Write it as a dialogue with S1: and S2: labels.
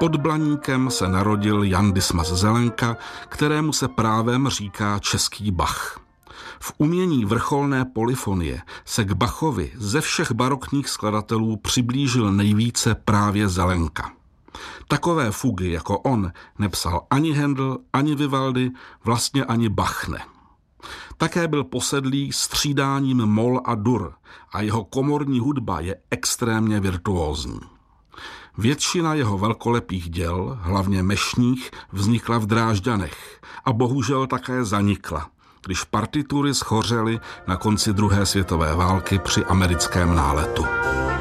S1: Pod Blaníkem se narodil Jan Dismas Zelenka, kterému se právem říká český Bach. V umění vrcholné polyfonie se k Bachovi ze všech barokních skladatelů přiblížil nejvíce právě Zelenka. Takové fugy jako on nepsal ani Handel, ani Vivaldi, vlastně ani Bach ne. Také byl posedlý střídáním mol a dur a jeho komorní hudba je extrémně virtuózní. Většina jeho velkolepých děl, hlavně mešních, vznikla v Drážďanech a bohužel také zanikla, když partitury schořely na konci druhé světové války při americkém náletu.